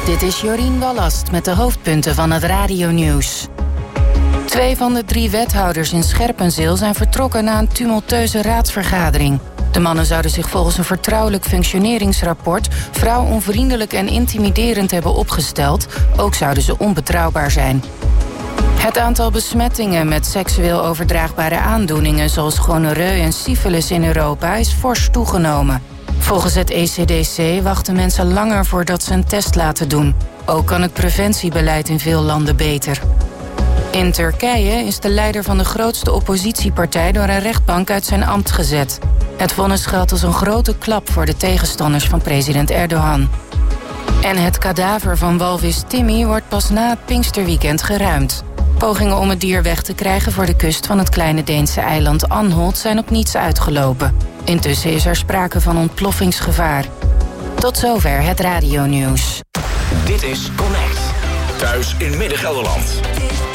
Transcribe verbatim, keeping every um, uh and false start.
Dit is Jorien Wallast met de hoofdpunten van het radionieuws. Twee van de drie wethouders in Scherpenzeel zijn vertrokken na een tumultueuze raadsvergadering. De mannen zouden zich volgens een vertrouwelijk functioneringsrapport vrouwonvriendelijk en intimiderend hebben opgesteld. Ook zouden ze onbetrouwbaar zijn. Het aantal besmettingen met seksueel overdraagbare aandoeningen zoals gonoreu en syfilis in Europa is fors toegenomen. Volgens het E C D C wachten mensen langer voordat ze een test laten doen. Ook kan het preventiebeleid in veel landen beter. In Turkije is de leider van de grootste oppositiepartij door een rechtbank uit zijn ambt gezet. Het vonnis geldt als een grote klap voor de tegenstanders van president Erdogan. En het kadaver van walvis Timmy wordt pas na het Pinksterweekend geruimd. Pogingen om het dier weg te krijgen voor de kust van het kleine Deense eiland Anholt zijn op niets uitgelopen. Intussen is er sprake van ontploffingsgevaar. Tot zover het radionieuws. Dit is Connect. Thuis in Midden-Gelderland.